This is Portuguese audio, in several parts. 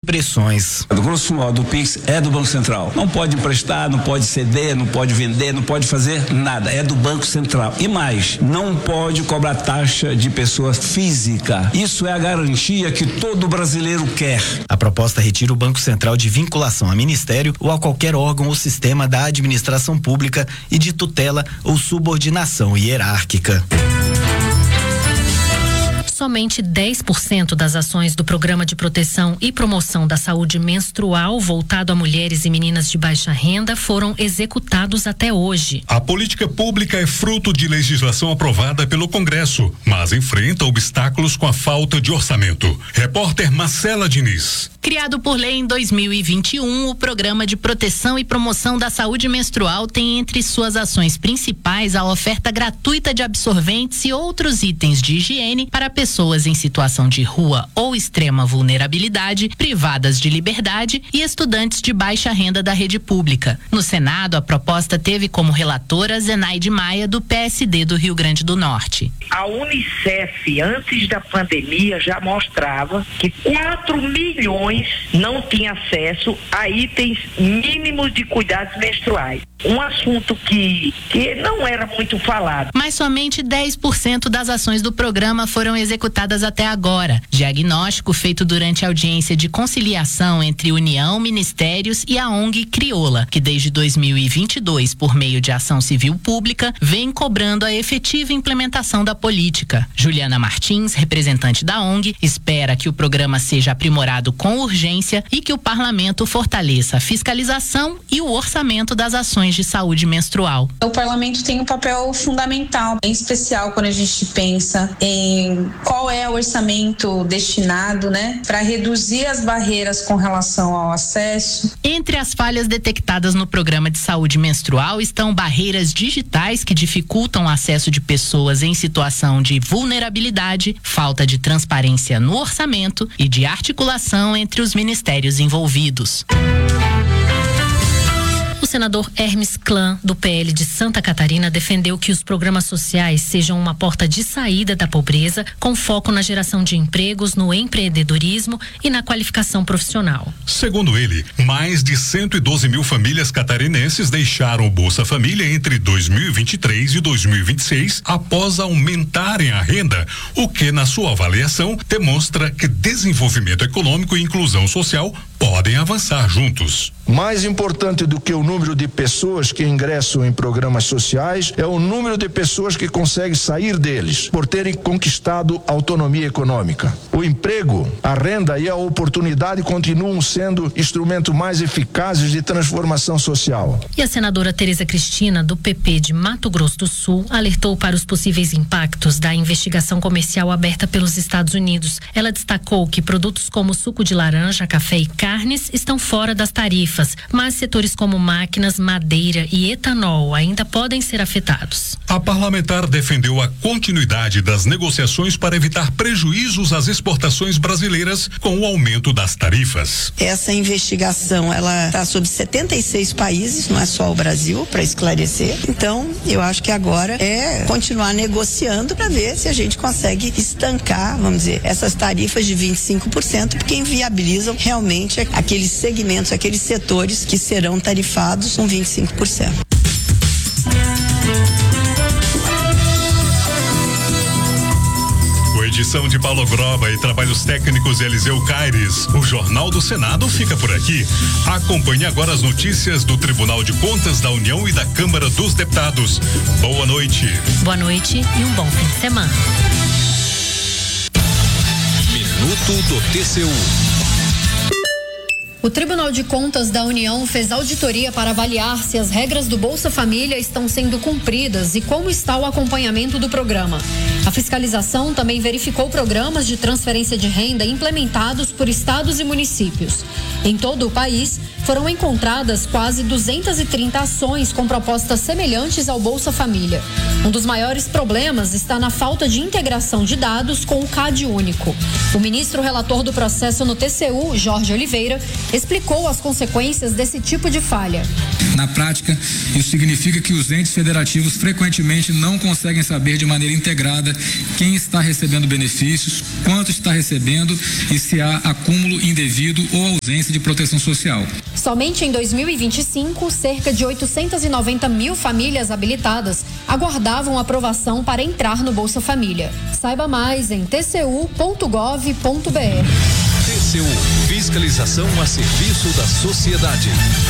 pressões. Grosso modo, o Pix é do Banco Central. Não pode emprestar, não pode ceder, não pode vender, não pode fazer nada. É do Banco Central. E mais, não pode cobrar taxa de pessoa física. Isso é a garantia que todo brasileiro quer. A proposta retira o Banco Central de vinculação a ministério ou a qualquer órgão ou sistema da administração pública e de tutela ou subordinação hierárquica. Somente 10% das ações do Programa de Proteção e Promoção da Saúde Menstrual voltado a mulheres e meninas de baixa renda foram executados até hoje. A política pública é fruto de legislação aprovada pelo Congresso, mas enfrenta obstáculos com a falta de orçamento. Repórter Marcela Diniz. Criado por lei em 2021, o Programa de Proteção e Promoção da Saúde Menstrual tem entre suas ações principais a oferta gratuita de absorventes e outros itens de higiene para pessoas em situação de rua ou extrema vulnerabilidade, privadas de liberdade e estudantes de baixa renda da rede pública. No Senado, a proposta teve como relatora Zenaide Maia, do PSD do Rio Grande do Norte. A Unicef, antes da pandemia, já mostrava que 4 milhões não tinham acesso a itens mínimos de cuidados menstruais. Um assunto que não era muito falado. Mas somente 10% das ações do programa foram executadas até agora. Diagnóstico feito durante a audiência de conciliação entre União, Ministérios e a ONG Crioula, que desde 2022, por meio de ação civil pública, vem cobrando a efetiva implementação da política. Juliana Martins, representante da ONG, espera que o programa seja aprimorado com urgência e que o parlamento fortaleça a fiscalização e o orçamento das ações de saúde menstrual. O parlamento tem um papel fundamental, em especial quando a gente pensa em qual é o orçamento destinado, para reduzir as barreiras com relação ao acesso. Entre as falhas detectadas no programa de saúde menstrual estão barreiras digitais que dificultam o acesso de pessoas em situação de vulnerabilidade, falta de transparência no orçamento e de articulação entre os ministérios envolvidos. O senador Hermes Klan, do PL de Santa Catarina, defendeu que os programas sociais sejam uma porta de saída da pobreza, com foco na geração de empregos, no empreendedorismo e na qualificação profissional. Segundo ele, mais de 112 mil famílias catarinenses deixaram o Bolsa Família entre 2023 e 2026 após aumentarem a renda, o que, na sua avaliação, demonstra que desenvolvimento econômico e inclusão social podem avançar juntos. Mais importante do que o número de pessoas que ingressam em programas sociais é o número de pessoas que conseguem sair deles, por terem conquistado autonomia econômica. O emprego, a renda e a oportunidade continuam sendo instrumentos mais eficazes de transformação social. E a senadora Tereza Cristina, do PP de Mato Grosso do Sul, alertou para os possíveis impactos da investigação comercial aberta pelos Estados Unidos. Ela destacou que produtos como suco de laranja, café e carnes estão fora das tarifas, mas setores como máquinas, madeira e etanol ainda podem ser afetados. A parlamentar defendeu a continuidade das negociações para evitar prejuízos às exportações brasileiras com o aumento das tarifas. Essa investigação, ela está sob 76 países, não é só o Brasil, para esclarecer. Então, eu acho que agora é continuar negociando para ver se a gente consegue estancar, vamos dizer, essas tarifas de 25%, porque inviabilizam realmente aqueles segmentos, aqueles setores que serão tarifados com 25%. Com edição de Paulo Groba e trabalhos técnicos Eliseu Caires, o Jornal do Senado fica por aqui. Acompanhe agora as notícias do Tribunal de Contas da União e da Câmara dos Deputados. Boa noite. Boa noite e um bom fim de semana. Minuto do TCU. O Tribunal de Contas da União fez auditoria para avaliar se as regras do Bolsa Família estão sendo cumpridas e como está o acompanhamento do programa. A fiscalização também verificou programas de transferência de renda implementados por estados e municípios. Em todo o país, foram encontradas quase 230 ações com propostas semelhantes ao Bolsa Família. Um dos maiores problemas está na falta de integração de dados com o CAD único. O ministro relator do processo no TCU, Jorge Oliveira, explicou as consequências desse tipo de falha. Na prática, isso significa que os entes federativos frequentemente não conseguem saber de maneira integrada detalhada quem está recebendo benefícios, quanto está recebendo e se há acúmulo indevido ou ausência de proteção social. Somente em 2025, cerca de 890 mil famílias habilitadas aguardavam aprovação para entrar no Bolsa Família. Saiba mais em tcu.gov.br. TCU, fiscalização a serviço da sociedade.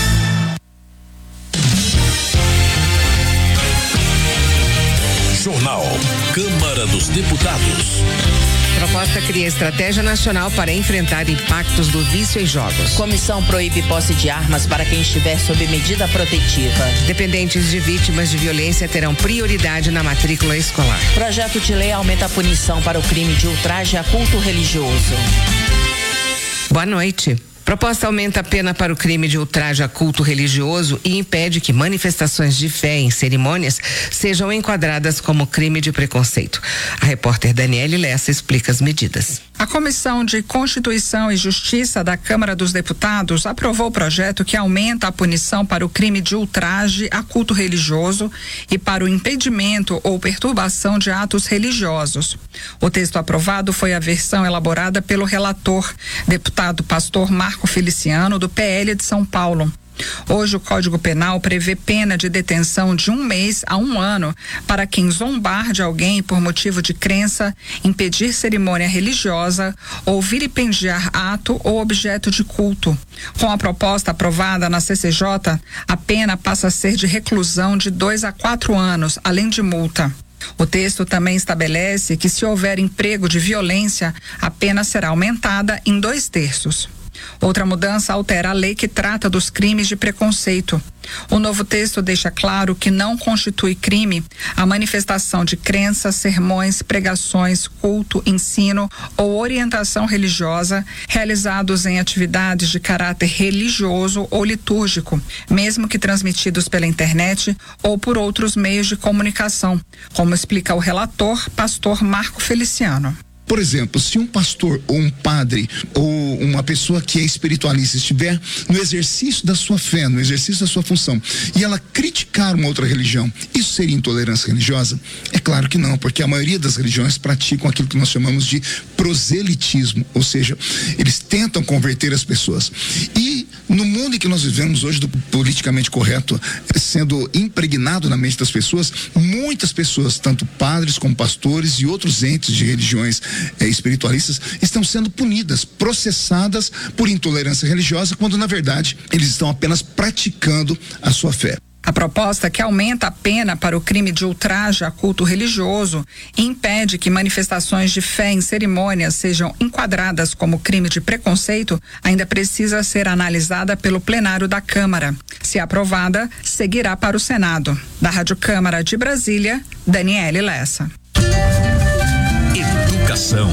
Jornal Câmara dos Deputados. Proposta cria estratégia nacional para enfrentar impactos do vício em jogos. Comissão proíbe posse de armas para quem estiver sob medida protetiva. Dependentes de vítimas de violência terão prioridade na matrícula escolar. Projeto de lei aumenta a punição para o crime de ultraje a culto religioso. Boa noite. Proposta aumenta a pena para o crime de ultraje a culto religioso e impede que manifestações de fé em cerimônias sejam enquadradas como crime de preconceito. A repórter Daniele Lessa explica as medidas. A Comissão de Constituição e Justiça da Câmara dos Deputados aprovou o projeto que aumenta a punição para o crime de ultraje a culto religioso e para o impedimento ou perturbação de atos religiosos. O texto aprovado foi a versão elaborada pelo relator, deputado pastor Marco Feliciano, do PL de São Paulo. Hoje o Código Penal prevê pena de detenção de 1 mês a 1 ano para quem zombar de alguém por motivo de crença, impedir cerimônia religiosa ou vilipendiar ato ou objeto de culto. Com a proposta aprovada na CCJ, a pena passa a ser de reclusão de 2 a 4 anos, além de multa. O texto também estabelece que, se houver emprego de violência, a pena será aumentada em 2/3. Outra mudança altera a lei que trata dos crimes de preconceito. O novo texto deixa claro que não constitui crime a manifestação de crenças, sermões, pregações, culto, ensino ou orientação religiosa realizados em atividades de caráter religioso ou litúrgico, mesmo que transmitidos pela internet ou por outros meios de comunicação, como explica o relator, pastor Marco Feliciano. Por exemplo, se um pastor ou um padre ou uma pessoa que é espiritualista estiver no exercício da sua fé, no exercício da sua função, e ela criticar uma outra religião, isso seria intolerância religiosa? É claro que não, porque a maioria das religiões praticam aquilo que nós chamamos de proselitismo, ou seja, eles tentam converter as pessoas. E no mundo em que nós vivemos hoje, do politicamente correto sendo impregnado na mente das pessoas, muitas pessoas, tanto padres como pastores e outros entes de religiões espiritualistas, estão sendo punidas, processadas por intolerância religiosa, quando na verdade eles estão apenas praticando a sua fé. A proposta, que aumenta a pena para o crime de ultraje a culto religioso e impede que manifestações de fé em cerimônias sejam enquadradas como crime de preconceito, ainda precisa ser analisada pelo plenário da Câmara. Se aprovada, seguirá para o Senado. Da Rádio Câmara de Brasília, Daniele Lessa. Educação.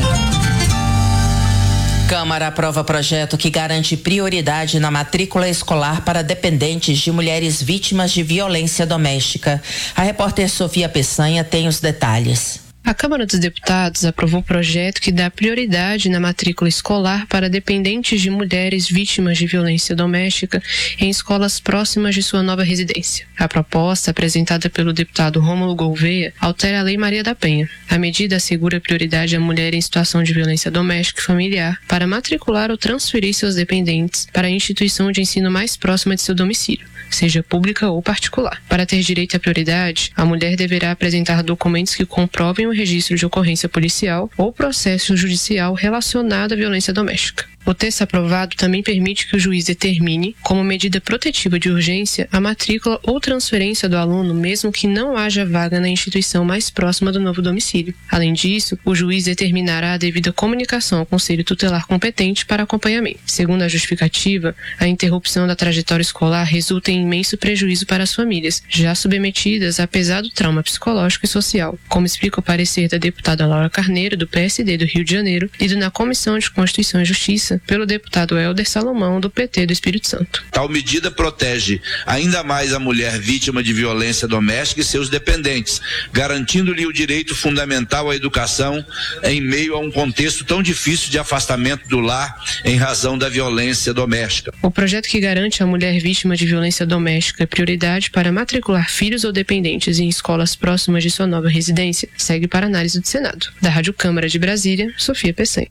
Câmara aprova projeto que garante prioridade na matrícula escolar para dependentes de mulheres vítimas de violência doméstica. A repórter Sofia Peçanha tem os detalhes. A Câmara dos Deputados aprovou o projeto que dá prioridade na matrícula escolar para dependentes de mulheres vítimas de violência doméstica em escolas próximas de sua nova residência. A proposta, apresentada pelo deputado Rômulo Gouveia, altera a Lei Maria da Penha. A medida assegura prioridade à mulher em situação de violência doméstica e familiar para matricular ou transferir seus dependentes para a instituição de ensino mais próxima de seu domicílio, seja pública ou particular. Para ter direito à prioridade, a mulher deverá apresentar documentos que comprovem o registro de ocorrência policial ou processo judicial relacionado à violência doméstica. O texto aprovado também permite que o juiz determine, como medida protetiva de urgência, a matrícula ou transferência do aluno, mesmo que não haja vaga na instituição mais próxima do novo domicílio. Além disso, o juiz determinará a devida comunicação ao Conselho Tutelar competente para acompanhamento. Segundo a justificativa, a interrupção da trajetória escolar resulta em imenso prejuízo para as famílias, já submetidas a pesado trauma psicológico e social, como explica o parecer da deputada Laura Carneiro, do PSD do Rio de Janeiro, lido na Comissão de Constituição e Justiça, proposta pelo deputado Helder Salomão, do PT do Espírito Santo. Tal medida protege ainda mais a mulher vítima de violência doméstica e seus dependentes, garantindo-lhe o direito fundamental à educação em meio a um contexto tão difícil de afastamento do lar em razão da violência doméstica. O projeto que garante à mulher vítima de violência doméstica prioridade para matricular filhos ou dependentes em escolas próximas de sua nova residência segue para análise do Senado. Da Rádio Câmara de Brasília, Sofia Peçanha.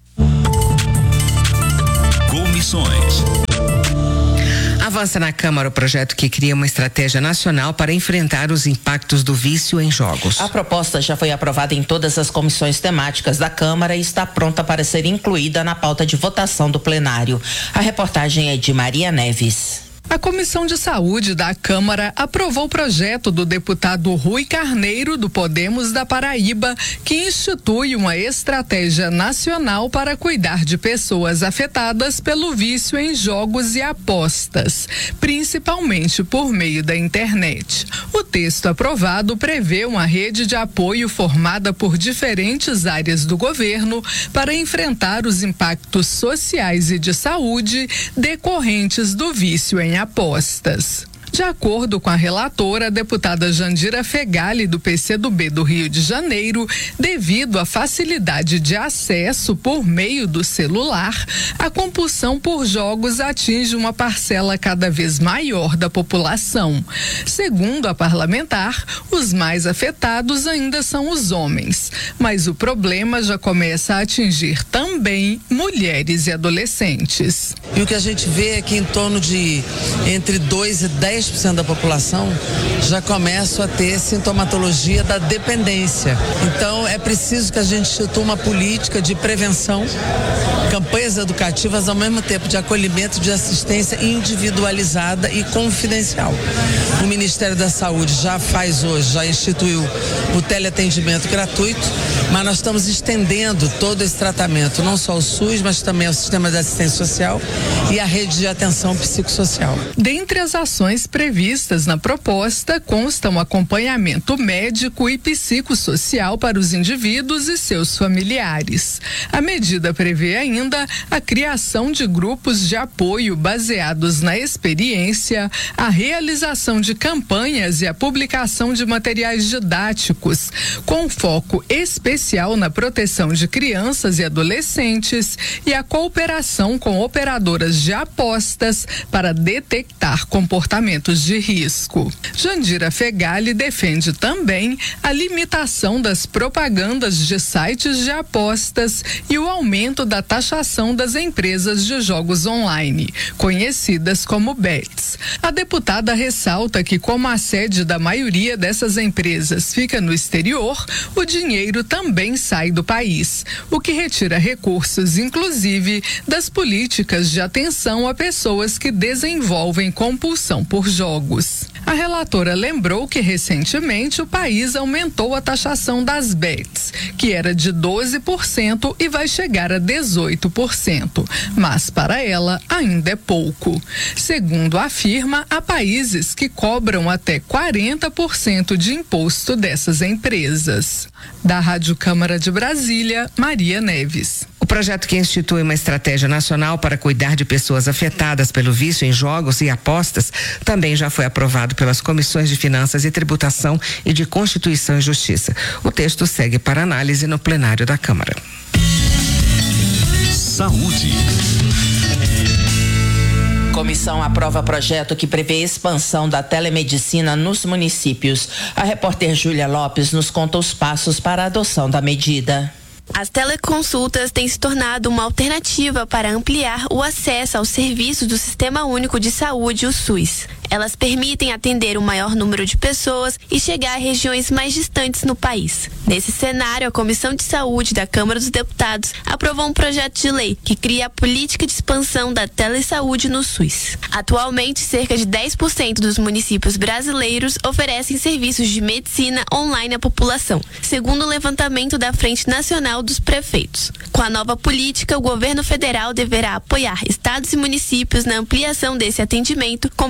Comissões. Avança na Câmara o projeto que cria uma estratégia nacional para enfrentar os impactos do vício em jogos. A proposta já foi aprovada em todas as comissões temáticas da Câmara e está pronta para ser incluída na pauta de votação do plenário. A reportagem é de Maria Neves. A Comissão de Saúde da Câmara aprovou o projeto do deputado Rui Carneiro, do Podemos da Paraíba, que institui uma estratégia nacional para cuidar de pessoas afetadas pelo vício em jogos e apostas, principalmente por meio da internet. O texto aprovado prevê uma rede de apoio formada por diferentes áreas do governo para enfrentar os impactos sociais e de saúde decorrentes do vício em apostas. De acordo com a relatora, a deputada Jandira Fegali, do PCdoB do Rio de Janeiro, devido à facilidade de acesso por meio do celular, a compulsão por jogos atinge uma parcela cada vez maior da população. Segundo a parlamentar, os mais afetados ainda são os homens, mas o problema já começa a atingir também mulheres e adolescentes. E o que a gente vê é que em torno de entre 2 e 10% da população já começam a ter sintomatologia da dependência. Então é preciso que a gente institua uma política de prevenção, campanhas educativas ao mesmo tempo de acolhimento, de assistência individualizada e confidencial. O Ministério da Saúde já instituiu o teleatendimento gratuito, mas nós estamos estendendo todo esse tratamento, não só ao SUS, mas também ao sistema de assistência social e à rede de atenção psicossocial. Dentre as ações previstas na proposta constam acompanhamento médico e psicossocial para os indivíduos e seus familiares. A medida prevê ainda a criação de grupos de apoio baseados na experiência, a realização de campanhas e a publicação de materiais didáticos, com foco especial na proteção de crianças e adolescentes e a cooperação com operadoras de apostas para detectar comportamentos de risco. Jandira Fegali defende também a limitação das propagandas de sites de apostas e o aumento da taxação das empresas de jogos online, conhecidas como bets. A deputada ressalta que, como a sede da maioria dessas empresas fica no exterior, o dinheiro também sai do país, o que retira recursos, inclusive, das políticas de atenção a pessoas que desenvolvem compulsão por jogos. A relatora lembrou que recentemente o país aumentou a taxação das bets, que era de 12% e vai chegar a 18%, mas para ela ainda é pouco. Segundo afirma, há países que cobram até 40% de imposto dessas empresas. Da Rádio Câmara de Brasília, Maria Neves. O projeto que institui uma estratégia nacional para cuidar de pessoas afetadas pelo vício em jogos e apostas também já foi aprovado pelas comissões de Finanças e Tributação e de Constituição e Justiça. O texto segue para análise no plenário da Câmara. Saúde. Comissão aprova projeto que prevê expansão da telemedicina nos municípios. A repórter Júlia Lopes nos conta os passos para a adoção da medida. As teleconsultas têm se tornado uma alternativa para ampliar o acesso aos serviços do Sistema Único de Saúde, o SUS. Elas permitem atender um maior número de pessoas e chegar a regiões mais distantes no país. Nesse cenário, a Comissão de Saúde da Câmara dos Deputados aprovou um projeto de lei que cria a política de expansão da telesaúde no SUS. Atualmente, cerca de 10% dos municípios brasileiros oferecem serviços de medicina online à população, segundo o levantamento da Frente Nacional dos Prefeitos. Com a nova política, o governo federal deverá apoiar estados e municípios na ampliação desse atendimento, com prioridade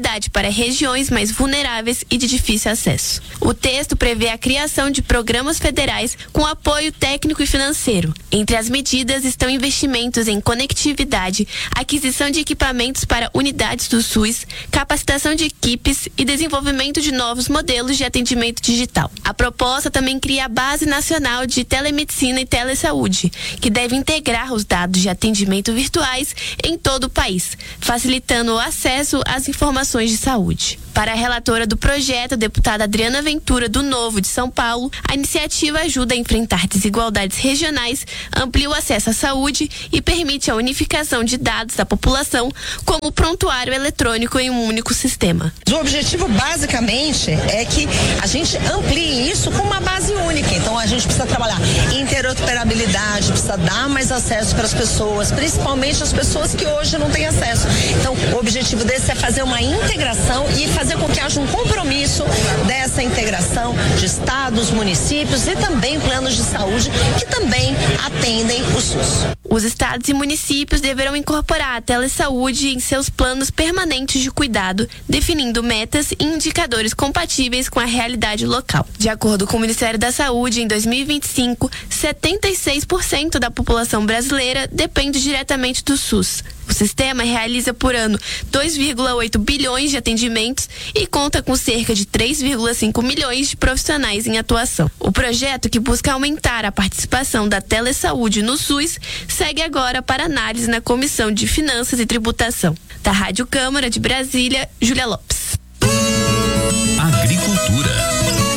prioridade para regiões mais vulneráveis e de difícil acesso. O texto prevê a criação de programas federais com apoio técnico e financeiro. Entre as medidas estão investimentos em conectividade, aquisição de equipamentos para unidades do SUS, capacitação de equipes e desenvolvimento de novos modelos de atendimento digital. A proposta também cria a Base Nacional de Telemedicina e Telesaúde, que deve integrar os dados de atendimento virtuais em todo o país, facilitando o acesso às informações de saúde. Para a relatora do projeto, a deputada Adriana Ventura, do Novo de São Paulo, a iniciativa ajuda a enfrentar desigualdades regionais, amplia o acesso à saúde e permite a unificação de dados da população, como o prontuário eletrônico em um único sistema. O objetivo, basicamente, é que a gente amplie isso com uma base única. Então, a gente precisa trabalhar interoperabilidade, precisa dar mais acesso para as pessoas, principalmente as pessoas que hoje não têm acesso. Então, o objetivo desse é fazer uma integração e fazer com que haja um compromisso dessa integração de estados, municípios e também planos de saúde que também atendem o SUS. Os estados e municípios deverão incorporar a telesaúde em seus planos permanentes de cuidado, definindo metas e indicadores compatíveis com a realidade local. De acordo com o Ministério da Saúde, em 2025, 76% da população brasileira depende diretamente do SUS. O sistema realiza por ano 2,8 bilhões de atendimentos e conta com cerca de 3,5 milhões de profissionais em atuação. O projeto, que busca aumentar a participação da telesaúde no SUS, segue agora para análise na Comissão de Finanças e Tributação. Da Rádio Câmara de Brasília, Júlia Lopes. Agricultura.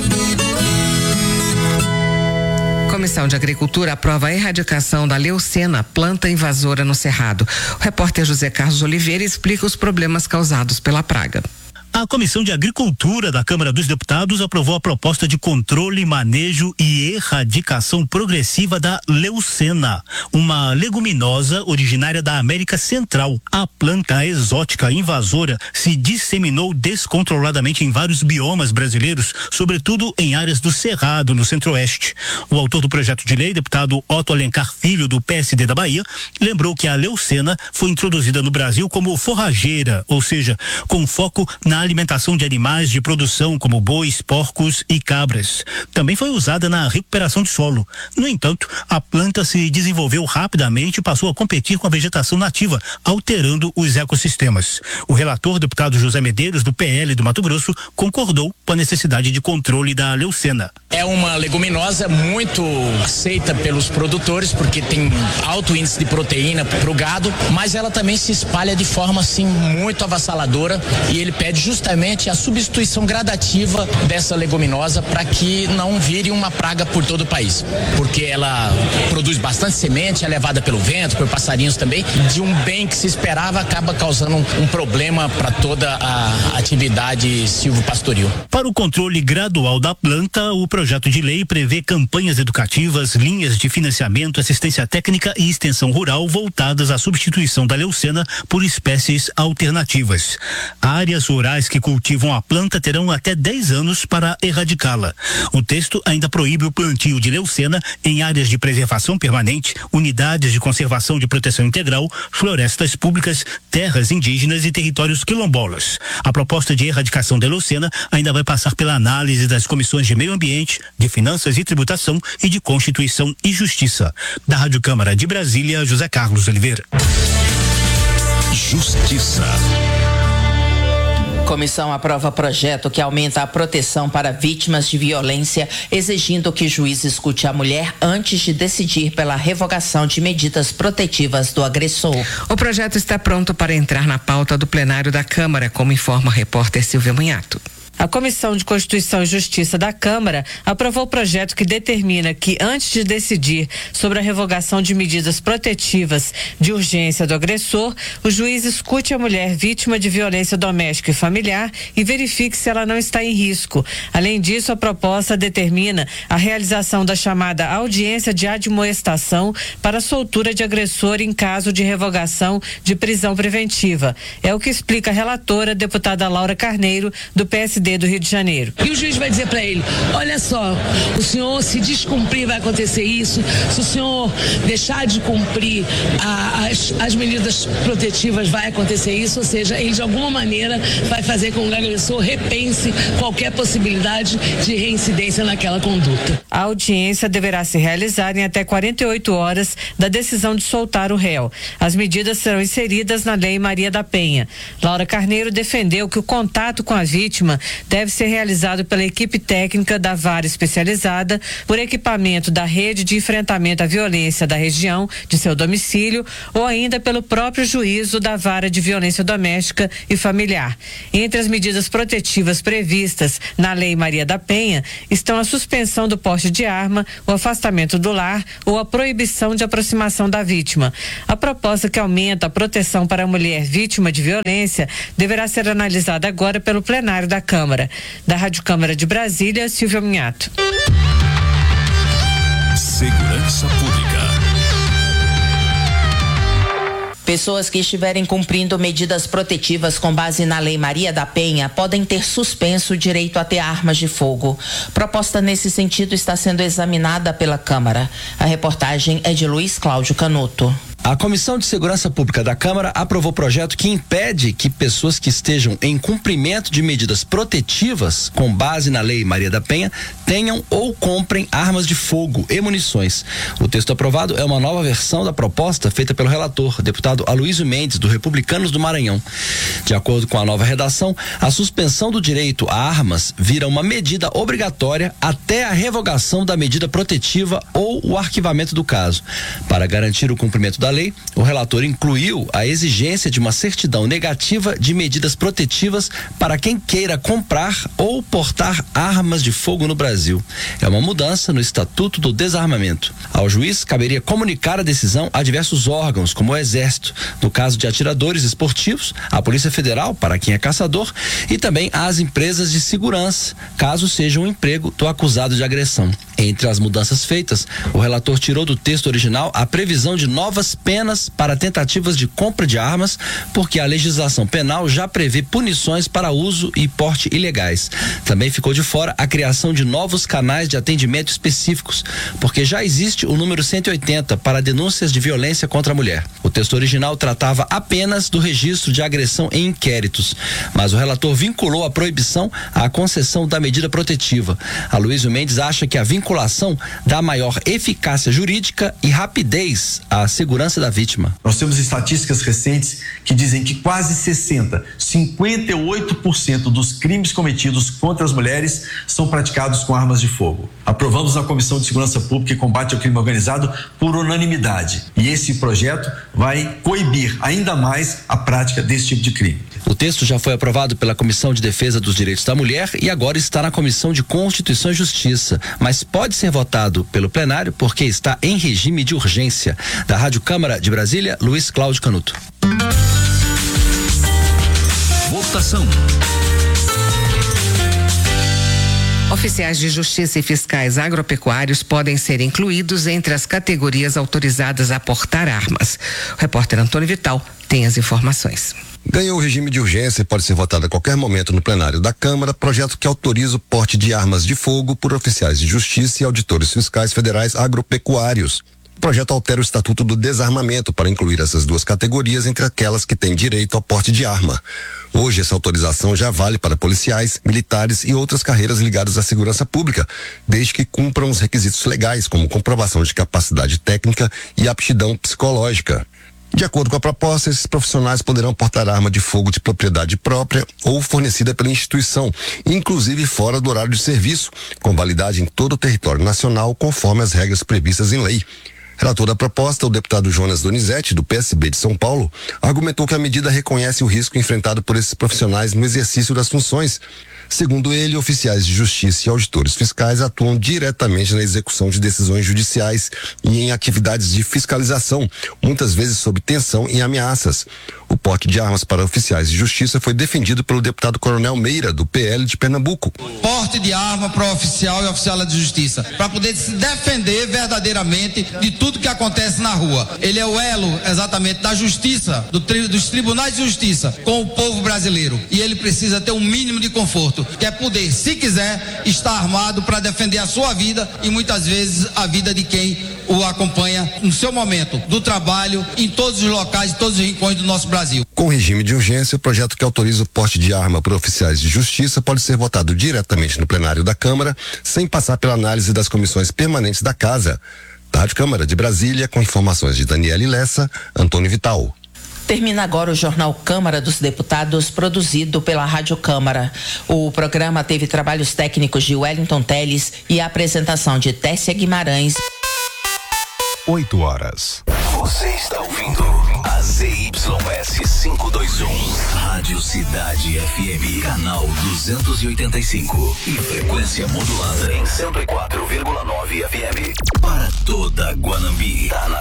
Comissão de Agricultura aprova a erradicação da leucena, planta invasora no Cerrado. O repórter José Carlos Oliveira explica os problemas causados pela praga. A Comissão de Agricultura da Câmara dos Deputados aprovou a proposta de controle, manejo e erradicação progressiva da leucena, uma leguminosa originária da América Central. A planta exótica invasora se disseminou descontroladamente em vários biomas brasileiros, sobretudo em áreas do Cerrado, no Centro-Oeste. O autor do projeto de lei, deputado Otto Alencar Filho, do PSD da Bahia, lembrou que a leucena foi introduzida no Brasil como forrageira, ou seja, com foco na alimentação de animais de produção como bois, porcos e cabras. Também foi usada na recuperação de solo. No entanto, a planta se desenvolveu rapidamente e passou a competir com a vegetação nativa, alterando os ecossistemas. O relator, deputado José Medeiros, do PL do Mato Grosso, concordou com a necessidade de controle da leucena. É uma leguminosa muito aceita pelos produtores porque tem alto índice de proteína para o gado, mas ela também se espalha de forma assim muito avassaladora e ele pede justamente a substituição gradativa dessa leguminosa para que não vire uma praga por todo o país, porque ela produz bastante semente, é levada pelo vento, por passarinhos também, de um bem que se esperava acaba causando um problema para toda a atividade silvopastoril. Para o controle gradual da planta, o projeto de lei prevê campanhas educativas, linhas de financiamento, assistência técnica e extensão rural voltadas à substituição da leucena por espécies alternativas. Áreas rurais que cultivam a planta terão até 10 anos para erradicá-la. O texto ainda proíbe o plantio de leucena em áreas de preservação permanente, unidades de conservação de proteção integral, florestas públicas, terras indígenas e territórios quilombolas. A proposta de erradicação da leucena ainda vai passar pela análise das comissões de Meio Ambiente, de Finanças e Tributação e de Constituição e Justiça. Da Rádio Câmara de Brasília, José Carlos Oliveira. Justiça. Comissão aprova projeto que aumenta a proteção para vítimas de violência, exigindo que juiz escute a mulher antes de decidir pela revogação de medidas protetivas do agressor. O projeto está pronto para entrar na pauta do plenário da Câmara, como informa a repórter Silvia Munhato. A Comissão de Constituição e Justiça da Câmara aprovou o projeto que determina que, antes de decidir sobre a revogação de medidas protetivas de urgência do agressor, o juiz escute a mulher vítima de violência doméstica e familiar e verifique se ela não está em risco. Além disso, a proposta determina a realização da chamada audiência de admoestação para soltura de agressor em caso de revogação de prisão preventiva. É o que explica a relatora, deputada Laura Carneiro, do PSD PSD do Rio de Janeiro. E o juiz vai dizer para ele: olha só, o senhor se descumprir vai acontecer isso, se o senhor deixar de cumprir as medidas protetivas vai acontecer isso, ou seja, ele de alguma maneira vai fazer com que o agressor repense qualquer possibilidade de reincidência naquela conduta. A audiência deverá se realizar em até 48 horas da decisão de soltar o réu. As medidas serão inseridas na Lei Maria da Penha. Laura Carneiro defendeu que o contato com a vítima deve ser realizado pela equipe técnica da vara especializada, por equipamento da rede de enfrentamento à violência da região de seu domicílio ou ainda pelo próprio juízo da vara de violência doméstica e familiar. Entre as medidas protetivas previstas na Lei Maria da Penha estão a suspensão do porte de arma, o afastamento do lar ou a proibição de aproximação da vítima. A proposta que aumenta a proteção para a mulher vítima de violência deverá ser analisada agora pelo plenário da Câmara. Da Rádio Câmara de Brasília, Silvia Minhato. Segurança Pública. Pessoas que estiverem cumprindo medidas protetivas com base na Lei Maria da Penha podem ter suspenso o direito a ter armas de fogo. Proposta nesse sentido está sendo examinada pela Câmara. A reportagem é de Luiz Cláudio Canuto. A Comissão de Segurança Pública da Câmara aprovou projeto que impede que pessoas que estejam em cumprimento de medidas protetivas com base na Lei Maria da Penha tenham ou comprem armas de fogo e munições. O texto aprovado é uma nova versão da proposta feita pelo relator, deputado Aloysio Mendes, do Republicanos do Maranhão. De acordo com a nova redação, a suspensão do direito a armas vira uma medida obrigatória até a revogação da medida protetiva ou o arquivamento do caso. Para garantir o cumprimento da lei, o relator incluiu a exigência de uma certidão negativa de medidas protetivas para quem queira comprar ou portar armas de fogo no Brasil. É uma mudança no Estatuto do Desarmamento. Ao juiz caberia comunicar a decisão a diversos órgãos, como o Exército, no caso de atiradores esportivos, a Polícia Federal, para quem é caçador, e também às empresas de segurança, caso seja um emprego do acusado de agressão. Entre as mudanças feitas, o relator tirou do texto original a previsão de novas penas para tentativas de compra de armas, porque a legislação penal já prevê punições para uso e porte ilegais. Também ficou de fora a criação de novos canais de atendimento específicos, porque já existe o número 180 para denúncias de violência contra a mulher. O texto original tratava apenas do registro de agressão em inquéritos, mas o relator vinculou a proibição à concessão da medida protetiva. Aloysio Mendes acha que a vinculação dá maior eficácia jurídica e rapidez à segurança da vítima. Nós temos estatísticas recentes que dizem que quase 58% dos crimes cometidos contra as mulheres são praticados com armas de fogo. Aprovamos na Comissão de Segurança Pública e Combate ao Crime Organizado por unanimidade. E esse projeto vai coibir ainda mais a prática desse tipo de crime. O texto já foi aprovado pela Comissão de Defesa dos Direitos da Mulher e agora está na Comissão de Constituição e Justiça, mas pode ser votado pelo plenário porque está em regime de urgência. Da Rádio Câmara de Brasília, Luiz Cláudio Canuto. Votação. Oficiais de justiça e fiscais agropecuários podem ser incluídos entre as categorias autorizadas a portar armas. O repórter Antônio Vital tem as informações. Ganhou o regime de urgência e pode ser votado a qualquer momento no plenário da Câmara, projeto que autoriza o porte de armas de fogo por oficiais de justiça e auditores fiscais federais agropecuários. O projeto altera o Estatuto do Desarmamento para incluir essas duas categorias entre aquelas que têm direito ao porte de arma. Hoje, essa autorização já vale para policiais, militares e outras carreiras ligadas à segurança pública, desde que cumpram os requisitos legais, como comprovação de capacidade técnica e aptidão psicológica. De acordo com a proposta, esses profissionais poderão portar arma de fogo de propriedade própria ou fornecida pela instituição, inclusive fora do horário de serviço, com validade em todo o território nacional, conforme as regras previstas em lei. Relator da proposta, o deputado Jonas Donizete, do PSB de São Paulo, argumentou que a medida reconhece o risco enfrentado por esses profissionais no exercício das funções. Segundo ele, oficiais de justiça e auditores fiscais atuam diretamente na execução de decisões judiciais e em atividades de fiscalização, muitas vezes sob tensão e ameaças. O porte de armas para oficiais de justiça foi defendido pelo deputado Coronel Meira, do PL de Pernambuco. Porte de arma para oficial e oficial de justiça, para poder se defender verdadeiramente de tudo que acontece na rua. Ele é o elo, exatamente, da justiça, dos tribunais de justiça com o povo brasileiro. E ele precisa ter um mínimo de conforto. muito, que é poder, se quiser, estar armado para defender a sua vida e muitas vezes a vida de quem o acompanha no seu momento do trabalho, em todos os locais, em todos os rincões do nosso Brasil. Com regime de urgência, o projeto que autoriza o porte de arma por oficiais de justiça pode ser votado diretamente no plenário da Câmara, sem passar pela análise das comissões permanentes da Casa. Da Rádio Câmara de Brasília, com informações de Daniele Lessa, Antônio Vital. Termina agora o Jornal Câmara dos Deputados, produzido pela Rádio Câmara. O programa teve trabalhos técnicos de Wellington Teles e a apresentação de Tessia Guimarães. 8 horas. Você está ouvindo a ZYS 521, Rádio Cidade FM, canal 285 e frequência modulada em 104,9 FM para toda Guanambi. Tá na